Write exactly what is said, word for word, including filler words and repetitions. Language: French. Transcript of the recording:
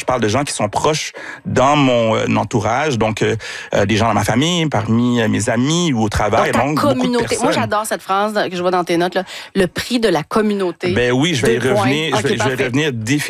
parle de gens qui sont proches dans mon euh, entourage, donc euh, euh, des gens dans ma famille, parmi euh, mes amis ou au travail. Donc, ta donc beaucoup de communauté. personnes. Moi, j'adore cette phrase que je vois dans tes notes, là. Le prix de la communauté. Ben oui, je vais y Deux points. revenir. Ok, je vais, je vais parfait. revenir définitivement.